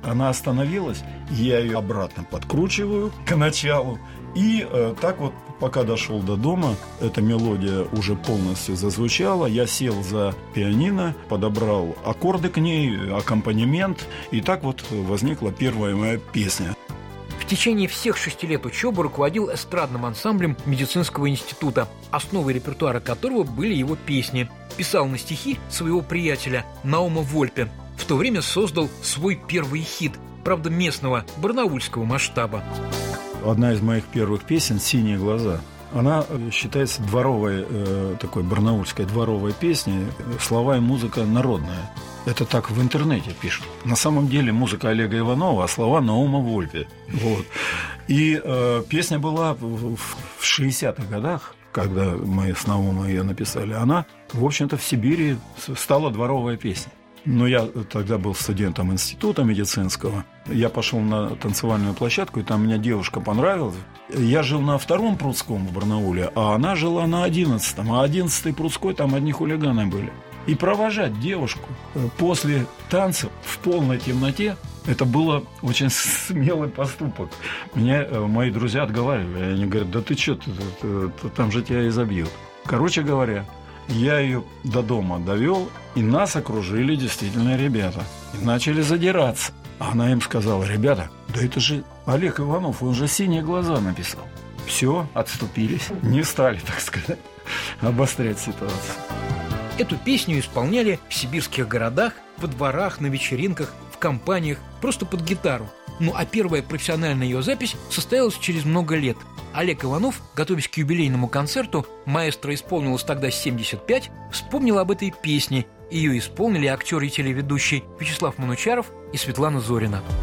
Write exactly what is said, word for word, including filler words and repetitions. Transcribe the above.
она остановилась, я ее обратно подкручиваю к началу. И э, так вот, пока дошел до дома, эта мелодия уже полностью зазвучала. Я сел за пианино, подобрал аккорды к ней, аккомпанемент. И так вот возникла первая моя песня. В течение всех шести лет учебы руководил эстрадным ансамблем медицинского института, основой репертуара которого были его песни. Писал на стихи своего приятеля Наума Вольпе. В то время создал свой первый хит, правда местного, барнаульского масштаба. Одна из моих первых песен «Синие глаза». Она считается дворовой, э, такой барнаульской дворовой песней. Слова и музыка народная. Это так в интернете пишут. На самом деле музыка Олега Иванова, а слова Наума Вольпе. Вот. И э, песня была в, в шестидесятых годах, когда мы с Наумом ее написали. Она, в общем-то, в Сибири стала дворовая песня. Но я тогда был студентом института медицинского. Я пошел на танцевальную площадку, и там мне девушка понравилась. Я жил на втором Прудском в Барнауле, а она жила на одиннадцатом. А одиннадцатый Прудской, там одни хулиганы были. И провожать девушку после танцев в полной темноте — это было очень смелый поступок. Меня мои друзья отговаривали. Они говорят: да ты что, ты, ты, ты, там же тебя изобьют. Короче говоря, я ее до дома довел, и нас окружили действительно ребята. И начали задираться. А она им сказала: ребята, да это же Олег Иванов, он же «Синие глаза» написал. Все, отступились. Не стали, так сказать, обострять ситуацию. Эту песню исполняли в сибирских городах, во дворах, на вечеринках, в компаниях, просто под гитару. Ну а первая профессиональная ее запись состоялась через много лет. Олег Иванов, готовясь к юбилейному концерту, маэстро исполнилось тогда семьдесят пять, вспомнил об этой песне. Ее исполнили актер и телеведущий Вячеслав Манучаров и Светлана Зорина.